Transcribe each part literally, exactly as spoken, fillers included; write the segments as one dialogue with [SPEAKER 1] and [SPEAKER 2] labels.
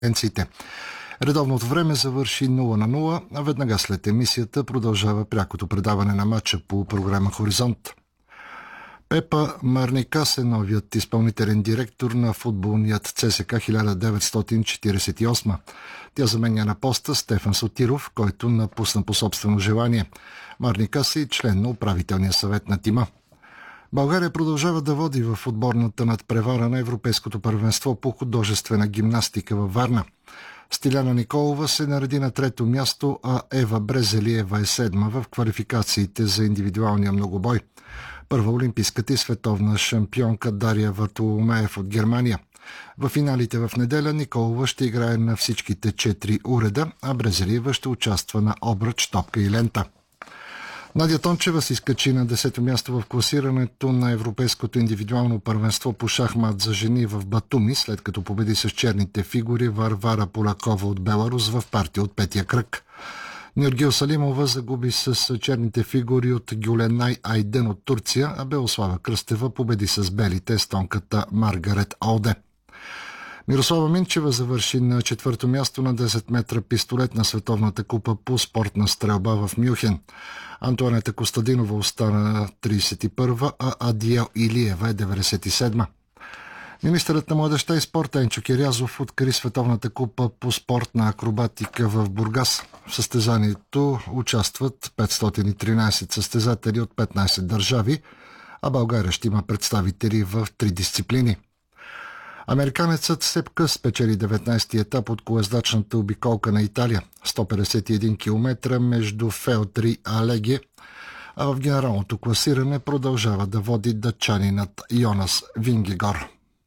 [SPEAKER 1] конференциите. Редовното време завърши нула на нула, а веднага след емисията продължава прякото предаване на матча по програма Хоризонт. Пепа Марникас е новият изпълнителен директор на футболният ЦСКА хиляда деветстотин четиридесет и осма. Тя заменя на поста Стефан Сотиров, който напусна по собствено желание. Марникас е член на управителния съвет на тима. България продължава да води в отборната надпревара на Европейското първенство по художествена гимнастика във Варна. Стиляна Николова се нареди на трето място, а Ева Брезелиева е седма в квалификациите за индивидуалния многобой. Първа олимпийската и световна шампионка Дария Вартоломеев от Германия. В финалите в неделя Николова ще играе на всичките четири уреда, а Брезелиева ще участва на обръч, топка и лента. Надя Тончева се изкачи на десето място в класирането на Европейското индивидуално първенство по шахмат за жени в Батуми, след като победи с черните фигури Варвара Полякова от Беларус в партия от петия кръг. Нюргил Салимова загуби с черните фигури от Гюленай Айден от Турция, а Белослава Кръстева победи с белите естонката Маргарет Олде. Мирослава Минчева завърши на четвърто място на десет метра пистолет на Световната купа по спортна стрелба в Мюнхен. Антоанета Костадинова остана тридесет и първа, а Адиел Илиева е деветдесет и седма. Министърът на младежта и спорта Енчо Кирязов откри Световната купа по спортна акробатика в Бургас. В състезанието участват петстотин и тринадесет състезатели от петнадесет държави, а България ще има представители в три дисциплини. Американецът Сеп Къс спечели деветнадесети етап от колездачната обиколка на Италия, сто петдесет и един километра между Фелтри и Алеге, а в генералното класиране продължава да води датчанинът Йонас Вингегор.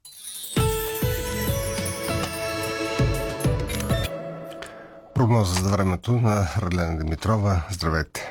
[SPEAKER 2] Прогноза за времето на Радлена Димитрова. Здравейте!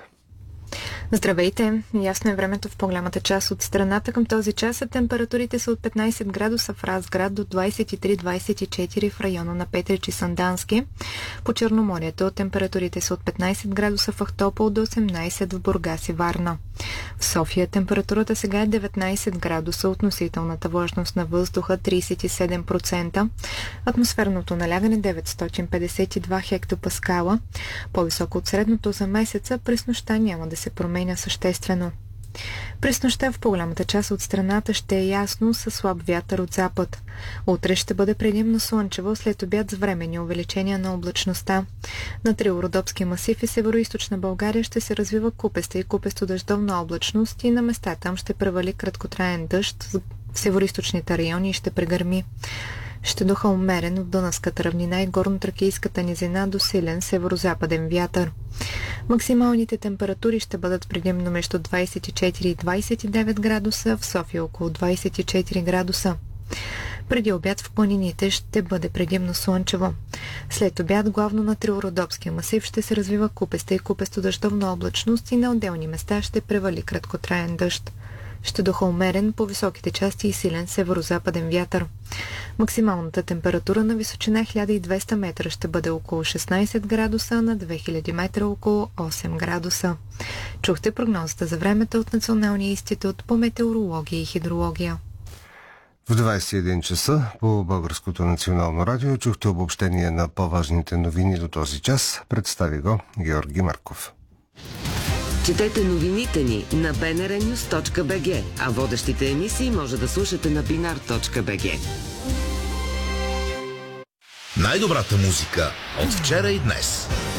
[SPEAKER 3] Здравейте! Ясно е времето в по-голямата част от страната. Към този час температурите са от петнадесет градуса в Разград до двадесет и три до двадесет и четири в района на Петрич и Сандански. По Черноморието температурите са от петнадесет градуса в Ахтопол до осемнадесет в Бургас и Варна. В София температурата сега е деветнадесет градуса, относителната влажност на въздуха тридесет и седем процента, атмосферното налягане деветстотин петдесет и два хектопаскала. По-високо от средното за месеца, през нощта няма да се променя съществено. През нощта в по-голямата част от страната ще е ясно със слаб вятър от запад. Утре ще бъде предимно слънчево, след обяд с временни увеличения на облачността. На Трилородопския масив и североизточна България ще се развива купеста и купесто-дъждовна облачност и на места там ще превали краткотраен дъжд, в североизточните райони ще прегърми. Ще духа умерен в Дунавската равнина и горнотракийската низина до силен северо-западен вятър. Максималните температури ще бъдат предимно между двадесет и четири и двадесет и девет градуса, в София около двадесет и четири градуса. Преди обяд в планините ще бъде предимно слънчево. След обяд главно на Трилородопския масив ще се развива купеста и купесто-дъждовна облачност и на отделни места ще превали краткотраен дъжд. Ще духа умерен по високите части и силен северо-западен вятър. Максималната температура на височина хиляда и двеста метра ще бъде около шестнадесет градуса, на две хиляди метра около осем градуса. Чухте прогнозата за времето от Националния институт по метеорология и хидрология.
[SPEAKER 2] В двадесет и един часа по Българското национално радио чухте обобщение на по-важните новини до този час. Представи го Георги Марков.
[SPEAKER 4] Четете новините ни на би ен ар нюз точка би джи, а водещите емисии може да слушате на бинар точка би джи.
[SPEAKER 5] Най-добрата музика от вчера и днес.